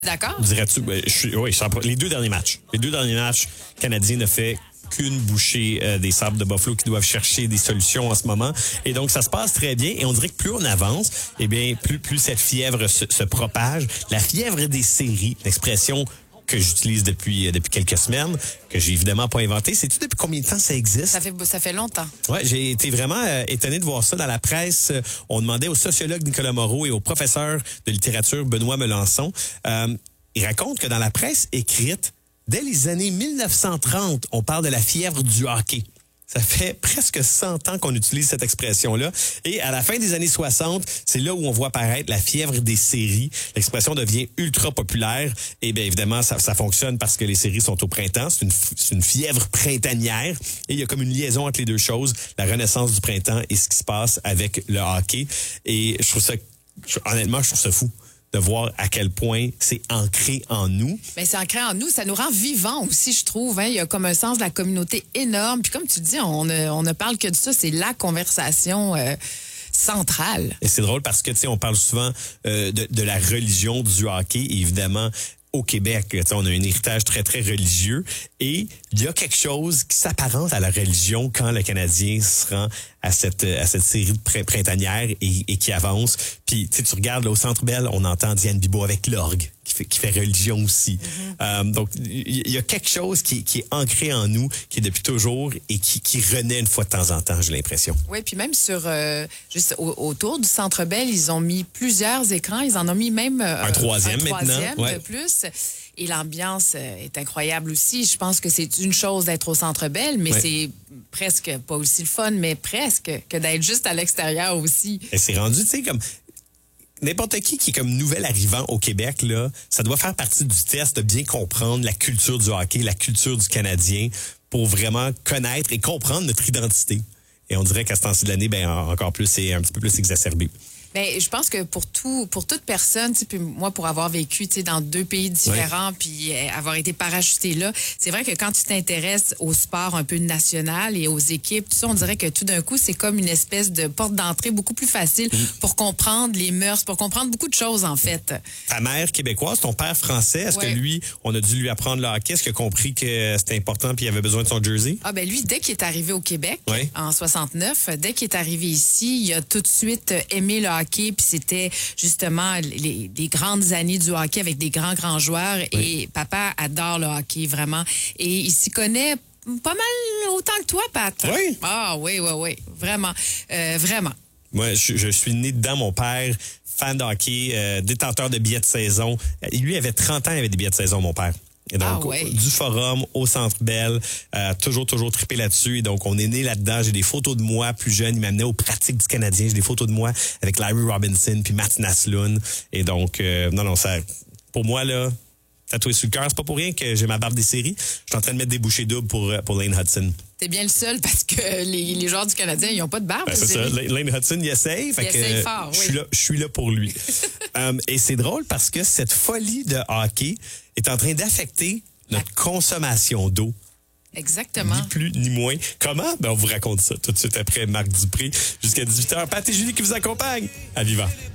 D'accord? Dirais-tu? Oui, les deux derniers matchs. Les deux derniers matchs, le Canadien ne fait qu'une bouchée des Sabres de Buffalo qui doivent chercher des solutions en ce moment. Et donc, ça se passe très bien. Et on dirait que plus on avance, eh bien, plus cette fièvre se propage. La fièvre des séries, l'expression que j'utilise depuis quelques semaines, que j'ai évidemment pas inventé. Sais-tu depuis combien de temps ça existe? Ça fait longtemps. Ouais, j'ai été vraiment étonné de voir ça dans la presse. On demandait au sociologue Nicolas Moreau et au professeur de littérature Benoît Melançon. Il raconte que dans la presse écrite, dès les années 1930, on parle de la fièvre du hockey. Ça fait presque 100 ans qu'on utilise cette expression-là. Et à la fin des années 60, c'est là où on voit apparaître la fièvre des séries. L'expression devient ultra populaire. Et bien évidemment, ça fonctionne parce que les séries sont au printemps. C'est une fièvre printanière. Et il y a comme une liaison entre les deux choses, la renaissance du printemps et ce qui se passe avec le hockey. Et honnêtement, je trouve ça fou de voir à quel point c'est ancré en nous. Mais c'est ancré en nous, ça nous rend vivants aussi, je trouve. Hein? Il y a comme un sens de la communauté énorme. Puis comme tu dis, on ne parle que de ça, c'est la conversation centrale. Et c'est drôle parce que, tu sais, on parle souvent de la religion du hockey, et évidemment, au Québec, on a un héritage très, très religieux et il y a quelque chose qui s'apparente à la religion quand le Canadien se rend à cette série printanière et qui avance. Puis tu regardes là, au Centre Bell, on entend Diane Bibeau avec l'orgue qui fait religion aussi. Mm-hmm. Donc, il y a quelque chose qui est ancré en nous, qui est depuis toujours et qui renaît une fois de temps en temps, j'ai l'impression. Oui, puis même sur juste autour du Centre Bell, ils ont mis plusieurs écrans. Ils en ont mis même un troisième maintenant. De plus. Et l'ambiance est incroyable aussi. Je pense que c'est une chose d'être au Centre Bell, mais c'est presque, pas aussi le fun, mais presque, que d'être juste à l'extérieur aussi. Et c'est rendu, tu sais, comme n'importe qui est comme nouvel arrivant au Québec, là, ça doit faire partie du test de bien comprendre la culture du hockey, la culture du Canadien, pour vraiment connaître et comprendre notre identité. Et on dirait qu'à ce temps-ci de l'année, ben encore plus, c'est un petit peu plus exacerbé. Ben, je pense que pour toute personne, puis moi, pour avoir vécu dans 2 pays différents, puis avoir été parachuté là, c'est vrai que quand tu t'intéresses au sport un peu national et aux équipes, tout ça, on dirait que tout d'un coup, c'est comme une espèce de porte d'entrée beaucoup plus facile pour comprendre les mœurs, pour comprendre beaucoup de choses, en fait. Ta mère québécoise, ton père français, est-ce que lui, on a dû lui apprendre le hockey? Est-ce qu'il a compris que c'était important puis il avait besoin de son jersey? Ah ben lui, dès qu'il est arrivé au Québec, en 69, dès qu'il est arrivé ici, il a tout de suite aimé le hockey, puis c'était justement des grandes années du hockey avec des grands joueurs. Et papa adore le hockey, vraiment. Et il s'y connaît pas mal autant que toi, Pat. Oui? Ah oui, vraiment, vraiment. Moi, je suis né dedans, mon père, fan de hockey, détenteur de billets de saison. Lui avait 30 ans, il avait des billets de saison, mon père. Et donc, du Forum au Centre Bell, toujours trippé là-dessus. Et donc, on est né là-dedans. J'ai des photos de moi plus jeune. Il m'amenait aux pratiques du Canadien. J'ai des photos de moi avec Larry Robinson puis Matt Naslund. Et donc, ça, pour moi, là, tatoué sur le cœur, c'est pas pour rien que j'ai ma barbe des séries. Je suis en train de mettre des bouchées doubles pour Lane Hudson. T'es bien le seul parce que les joueurs du Canadien, ils n'ont pas de barbe. Ben, c'est ça. Lane Hudson, il essaye. Il essaye fort, je suis là pour lui. Et c'est drôle parce que cette folie de hockey est en train d'affecter notre consommation d'eau. Exactement. Ni plus ni moins. Comment? Ben, on vous raconte ça tout de suite après Marc Dupré jusqu'à 18h. Pat et Julie qui vous accompagnent. À Vivant.